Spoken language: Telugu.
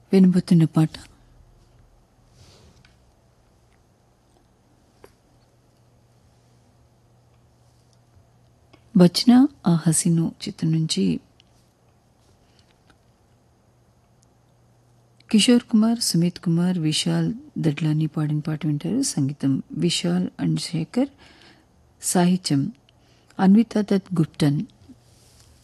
వినబోతున్న పాట బచ్నా ఆ హసీను చిత్రం నుంచి కిషోర్ కుమార్, సుమిత్ కుమార్, విశాల్ దడ్లాని పాడిన పాట వింటారు. సంగీతం విశాల్ అండ్ శేఖర్, సాహిత్యం అన్వితా దత్ గుప్టన్.